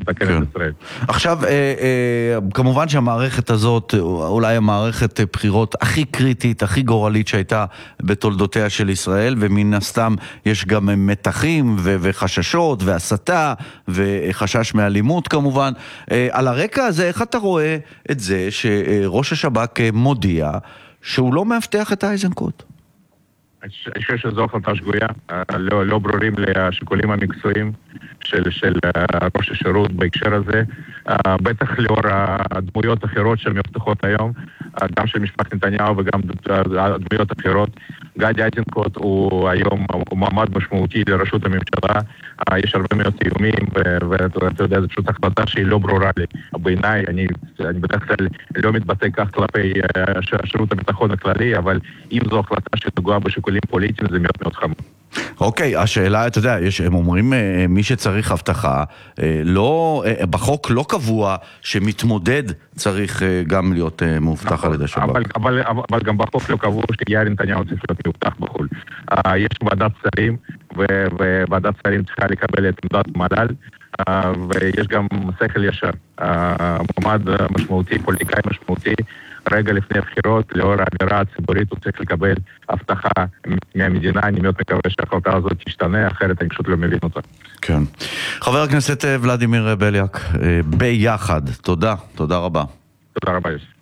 מסכן את ישראל. עכשיו, כמובן שהמערכת הזאת, אולי המערכת בחירות הכי קריטית, הכי גורלית שהייתה בתולדותיה של ישראל, ומן הסתם יש גם מתחים וחששות והסתה וחשש מאלימות כמובן. על הרקע הזה, איך אתה רואה את זה שראש השב"כ מודיע שהוא לא מאבטח את איזנקוט? אני חושב שזו החלטה שגויה, לא ברורים לשיקולים המקצועיים של ראש השירות בהקשר הזה, בטח לאור הדמויות אחרות של מבטחות היום, גם של משפחת נתניהו וגם הדמויות אחרות. גדי איזנקוט הוא היום מעמד משמעותי לראשות הממשלה, יש הרבה מאוד איומים, ואתה יודע, זו פשוט החלטה שהיא לא ברורה לי. בעיניי, אני בדרך כלל לא מתבטא כך כלפי שירות הביטחון הכללי, אבל אם זו החלטה שנגועה בשיקולים פוליטיים, זה מאוד מאוד חמור. אוקיי, השאלה, אתה יודע, הם אומרים מי שצריך הבטחה, בחוק לא קבוע שמתמודד צריך גם להיות מאובטח על ידי שב"כ. אבל גם בחוק לא קבוע שיאיר נתניהו צריך להיות מאובטח בחו"ל. יש ועדת שרים, וועדת שרים צריכה לקבל את עמדת מל"ל, ויש גם שכל ישר. מועמד משמעותי, פוליטיקאי משמעותי, רגע לפני הבחירות, לאור האווירה הציבורית, הוא צריך לקבל הבטחה מהמדינה. אני מאוד מקווה שהחלטה הזאת תשתנה, אחרת אני פשוט לא מבין אותה. כן. חבר הכנסת ולדימיר בליאק, ביחד. תודה רבה. תודה רבה, יוסי.